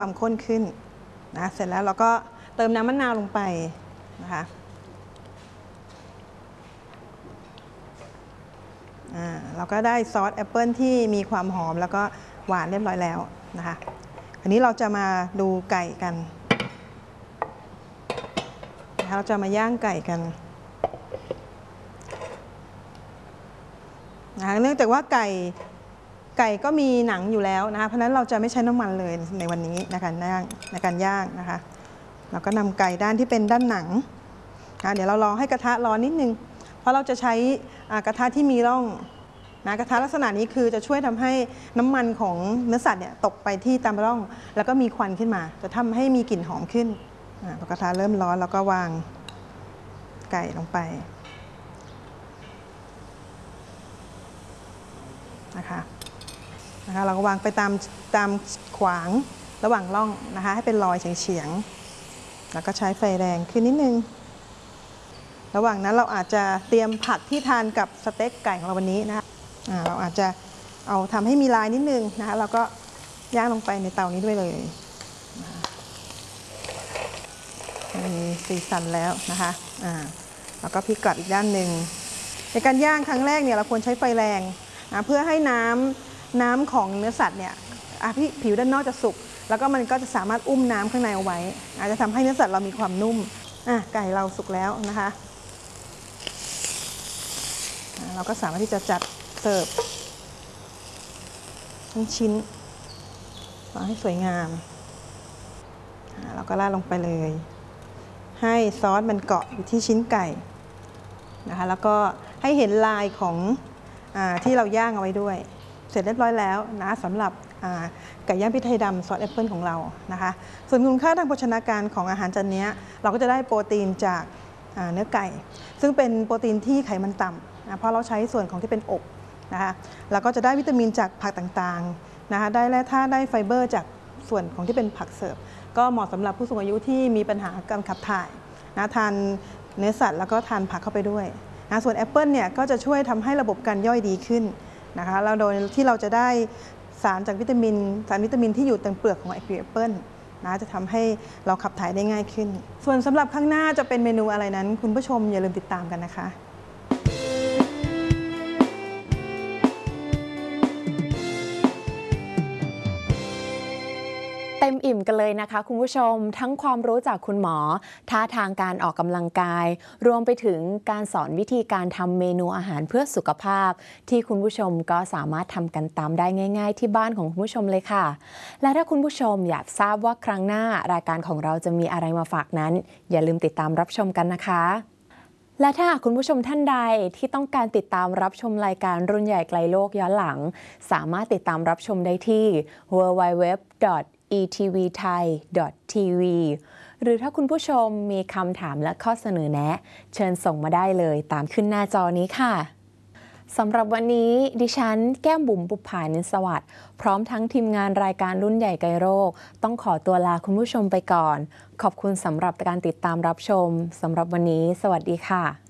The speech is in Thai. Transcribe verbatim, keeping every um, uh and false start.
ความข้นขึ้นนะเสร็จแล้วเราก็เติมน้ำมะนาวลงไปนะคะอ่าเราก็ได้ซอสแอปเปิลที่มีความหอมแล้วก็หวานเรียบร้อยแล้วนะคะอันนี้เราจะมาดูไก่กันเราจะมาย่างไก่กันนะคะเนื่องจากว่าไก่ไก่ก็มีหนังอยู่แล้วนะคะเพราะฉะนั้นเราจะไม่ใช้น้ำมันเลยในวันนี้ในการย่างในการย่างนะคะเราก็นำไก่ด้านที่เป็นด้านหนังนะเดี๋ยวเรารอให้กระทะร้อนนิดนึงเพราะเราจะใช้กระทะที่มีร่องนะกระทะลักษณะนี้คือจะช่วยทำให้น้ำมันของเนื้อสัตว์เนี่ยตกไปที่ตามร่องแล้วก็มีควันขึ้นมาจะทำให้มีกลิ่นหอมขึ้นพอกระทะเริ่มร้อนแล้วก็วางไก่ลงไปนะคะนะคะเราก็วางไปตามตามขวางระหว่างร่องนะคะให้เป็นรอยเฉียงๆแล้วก็ใช้ไฟแรงขึ้นนิดนึงระหว่างนั้นเราอาจจะเตรียมผักที่ทานกับสเต็กไก่ของเราวันนี้นะคะเราอาจจะเอาทำให้มีลายนิดนึงนะคะเราก็ย่างลงไปในเตานี้ด้วยเลยมีสีสันแล้วนะคะอ่าแล้วก็พลิกกลับอีกด้านหนึ่งในการย่างครั้งแรกเนี่ยเราควรใช้ไฟแรงนะเพื่อให้น้ำน้ำของเนื้อสัตว์เนี่ยผิวด้านนอกจะสุกแล้วก็มันก็จะสามารถอุ้มน้ำข้างในเอาไว้อาจจะทำให้เนื้อสัตว์เรามีความนุ่มอ่ะไก่เราสุกแล้วนะคะเราก็สามารถที่จะจัดเสิร์ฟทั้งชิ้นวางให้สวยงามเราก็ราดลงไปเลยให้ซอสมันเกาะอยู่ที่ชิ้นไก่นะคะแล้วก็ให้เห็นลายของที่เราย่างเอาไว้ด้วยเสร็จเรียบร้อยแล้วนะสำหรับไก่ย่างพริกไทยดำซอสแอปเปิลของเรานะคะส่วนคุณค่าทางโภชนาการของอาหารจานนี้เราก็จะได้โปรตีนจากเนื้อไก่ซึ่งเป็นโปรตีนที่ไขมันต่ำนะเพราะเราใช้ส่วนของที่เป็นอกนะคะแล้วก็จะได้วิตามินจากผักต่างๆนะคะได้แร่ธาตุได้ไฟเบอร์จากส่วนของที่เป็นผักเสริมก็เหมาะสำหรับผู้สูงอายุที่มีปัญหาการขับถ่ายนะทานเนื้อสัตว์แล้วก็ทานผักเข้าไปด้วยนะส่วนแอปเปิลเนี่ยก็จะช่วยทำให้ระบบการย่อยดีขึ้นนะคะแล้วโดยที่เราจะได้สารจากวิตามินสารวิตามินที่อยู่ตรงเปลือกของแอปเปิลนะจะทำให้เราขับถ่ายได้ง่ายขึ้นส่วนสำหรับข้างหน้าจะเป็นเมนูอะไรนั้นคุณผู้ชมอย่าลืมติดตามกันนะคะเต็มอิ่มกันเลยนะคะคุณผู้ชมทั้งความรู้จากคุณหมอท่าทางการออกกำลังกายรวมไปถึงการสอนวิธีการทำเมนูอาหารเพื่อสุขภาพที่คุณผู้ชมก็สามารถทำกันตามได้ง่ายๆที่บ้านของคุณผู้ชมเลยค่ะและถ้าคุณผู้ชมอยากทราบว่าครั้งหน้ารายการของเราจะมีอะไรมาฝากนั้นอย่าลืมติดตามรับชมกันนะคะและถ้าคุณผู้ชมท่านใดที่ต้องการติดตามรับชมรายการรุ่นใหญ่ไกลโลกย้อนหลังสามารถติดตามรับชมได้ที่ ดับเบิลยู ดับเบิลยู ดับเบิลยู ดอท อี ที วี ไทย ดอท ที วี หรือถ้าคุณผู้ชมมีคำถามและข้อเสนอแนะเชิญส่งมาได้เลยตามขึ้นหน้าจอนี้ค่ะสำหรับวันนี้ดิฉันแก้มบุ๋มบุภานินสวัสดิ์พร้อมทั้งทีมงานรายการรุ่นใหญ่ไกลโลกต้องขอตัวลาคุณผู้ชมไปก่อนขอบคุณสำหรับการติดตามรับชมสำหรับวันนี้สวัสดีค่ะ